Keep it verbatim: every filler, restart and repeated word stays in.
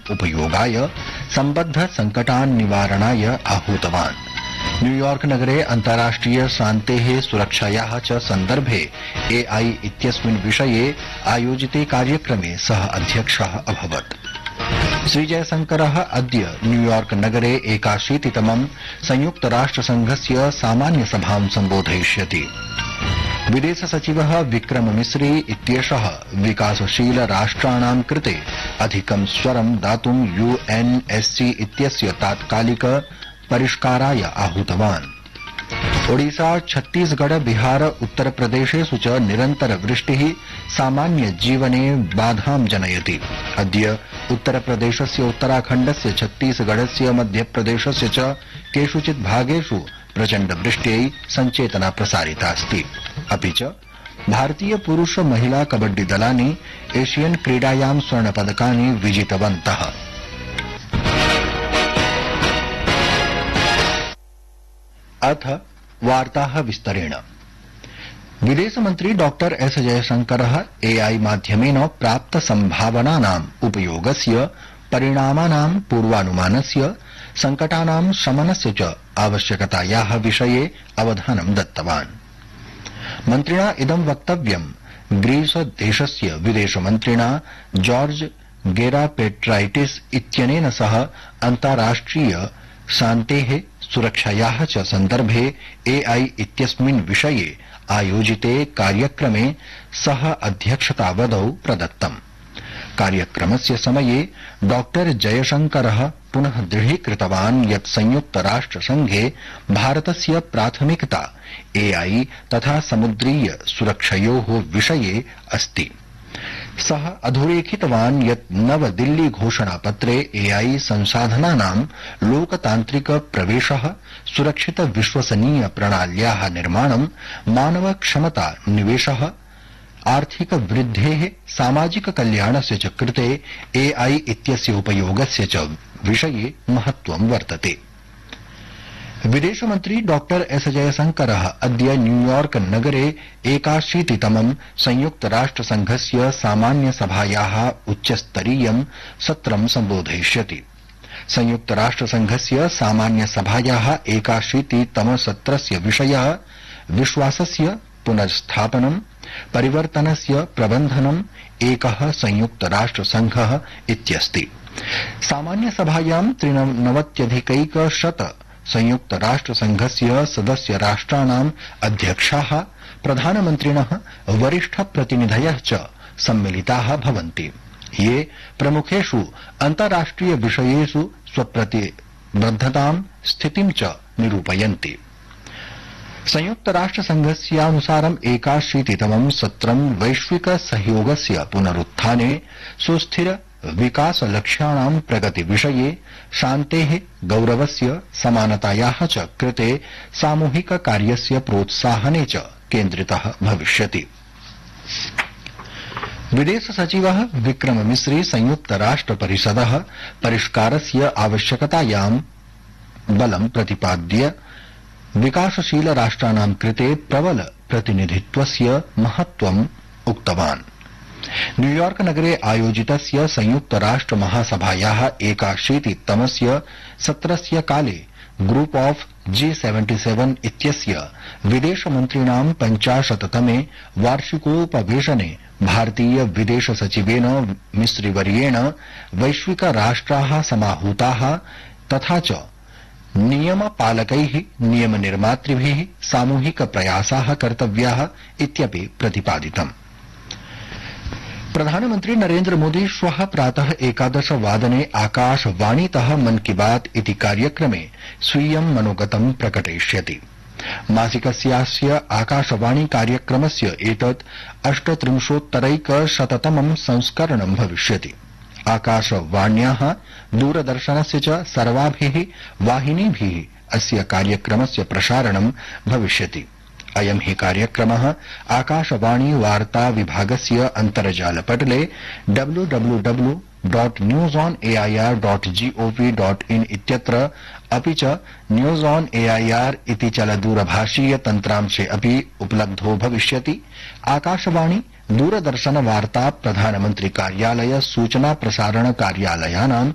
उपयोगाय सम्बद्ध संकटान् निवारणाय आहूतवान्। न्यूयॉर्क नगरे अन्ताराष्ट्रिय शान्तेः सुरक्षायाः च सन्दर्भे एआई इत्यस्मिन् विषये आयोजिते कार्यक्रमे सः अध्यक्षः अभवत्। श्रीजयशंकरः अद्य न्यूयॉर्क नगरे एकाशीतितमं संयुक्तराष्ट्रसंघस्य सामान्यसभां सम्बोधयिष्यति। विदेश सचिवः विक्रम मिस्री इत्येषः विकासशील राष्ट्राणां कृते अधिकं स्वरं दातुं यूएनएससी इत्यस्य तात्कालिक परिष्काराय आहूतवान्। ओडिशा छत्तीसगढ़ बिहार उत्तरप्रदेशेषु च निरन्तरवृष्टिः सामान्य जीवने बाधां जनयति। अद्य उत्तरप्रदेशस्य उत्तराखण्डस्य छत्तीसगढ़स्य मध्यप्रदेशस्य च केषुचित् भागेषु प्रचण्डवृष्ट्यै सञ्चेतना प्रसारितास्ति। अपि च भारतीय पुरुष महिला कबड्डी दलानि एशियन क्रीडायां स्वर्णपदकानि विजितवन्तः। अथ वार्ताः विस्तरेण। विदेशमन्त्री डॉक्टर एस जयशंकरः एआई माध्यमेन प्राप्त सम्भावनानाम् उपयोगस्य, परिणामानां पूर्वानुमानस्य, संकटानां शमनस्य च आवश्यकतायाः विषये अवधानं दत्तवान्। मन्त्रिणा इदं वक्तव्यं ग्रीस देशस्य विदेशमन्त्रिणा जॉर्ज गेरापेट्राइटिस इत्यनेन सह अन्ताराष्ट्रिय शान्तेः सुरक्षायाः च सन्दर्भे एआई इत्यस्मिन् विषये आयोजिते कार्यक्रमे सह अध्यक्षतावधौ प्रदत्तम्। कार्यक्रमस्य समये डॉक्टर जयशंकरः पुनः दृढीकृतवान् यत् संयुक्तराष्ट्रसंघे भारतस्य प्राथमिकता एआई तथा समुद्रीय सुरक्षयोः विषये अस्ति। सः अधोरेखितवान् यत् नवदिल्ली घोषणापत्रे एआई संसाधनानां लोकतान्त्रिक प्रवेशः, सुरक्षित विश्वसनीय प्रणाल्याः निर्माणं, मानव क्षमता निवेशः, आर्थिक वृद्धेः, सामाजिक कल्याणस्य च कृते एआई इत्यस्य उपयोगस्य च विषये महत्वं वर्तते। विदेशमन्त्री डॉक्टर एस जयशंकरः अद्य न्यूयॉर्क नगरे एकाशीतितमं संयुक्तराष्ट्रसंघस्य सामान्यसभायाः उच्चस्तरीयं सत्रं सम्बोधयिष्यति। संयुक्तराष्ट्रसंघस्य सामान्यसभायाः एकाशीतितमसत्रस्य विषयः विश्वासस्य पुनर्स्थापनं, परिवर्तनस्य प्रबन्धनम्, एकः संयुक्तराष्ट्रसंघः इत्यस्ति। सामान्यसभायां त्रिनवत्यधिकैकशत संयुक्तराष्ट्रसंघस्य सदस्य राष्ट्राणाम् अध्यक्षाः, प्रधानमन्त्रिणः, वरिष्ठप्रतिनिधयः च सम्मिलिताः भवन्ति, ये प्रमुखेषु अन्ताराष्ट्रिय विषयेषु स्वप्रतिबद्धतां स्थितिं च निरूपयन्ति। संयुक्तराष्ट्रसंघस्यानुसारम् एकाशीतितमं सत्रं वैश्विक सहयोगस्य पुनरुत्थाने, सुस्थिर विकास लक्ष्याणां प्रगति विषये, शान्तेः, गौरवस्य, समानतायाः च कृते सामूहिक कार्यस्य प्रोत्साहने च केन्द्रितः भविष्यति। विदेश सचिवः विक्रम मिस्री संयुक्तराष्ट्रपरिषदः परिष्कारस्य आवश्यकतायां बलं प्रतिपाद्य विकासशील राष्ट्राणां कृते प्रबल प्रतिनिधित्वस्य महत्वम् उक्तवान्। न्यूयॉर्क नगरे आयोजितस्य संयुक्तराष्ट्र महासभायाः एकाशीतितमस्य सत्रस्य काले ग्रुप ऑफ जी सेवेंटी सेवन इत्यस्य विदेशमन्त्रिणां पञ्चाशत्तमे वार्षिकोपवेशने भारतीय विदेश सचिवेन मिस्रीवर्येण वैश्विक राष्ट्राः समाहूताः तथा च नियमपालकैः, नियमनिर्मातृभिः सामूहिक प्रयासाः कर्तव्याः इत्यपि प्रतिपादितम्। प्रधानमन्त्री नरेन्द्र मोदी श्वः प्रातः एकादश वादने आकाशवाणीतः मन की बात इति कार्यक्रमे स्वीयं मनोगतं प्रकटयिष्यति। मासिकस्यास्य आकाशवाणी कार्यक्रमस्य एतत् अष्टत्रिंशोत्तरैकशततमं संस्करणं भविष्यति। आकाशवाण्याः, दूरदर्शनस्य च सर्वाभिः वाहिनीभिः अस्य कार्यक्रमस्य प्रसारणं भविष्यति। अयं हि कार्यक्रमः आकाशवाणी वार्ता विभागस्य अन्तर्जालपटले W W W dot news on AIR dot gov dot in इत्यत्र अपि च न्यूज ऑन एआईआर इति चलदूरभाषीय तन्त्रांशे अपि उपलब्धो भविष्यति। आकाशवाणी, दूरदर्शन वार्ता, प्रधानमन्त्री कार्यालय, सूचना प्रसारण कार्यालयानां